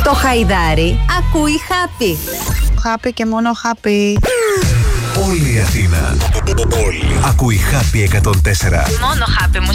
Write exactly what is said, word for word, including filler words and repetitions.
Το Χαϊδάρι ακούει Happy. Happy και μόνο Happy. Όλη η Αθήνα. Όλη. Ακούει Happy εκατόν τέσσερα. Μόνο Happy μου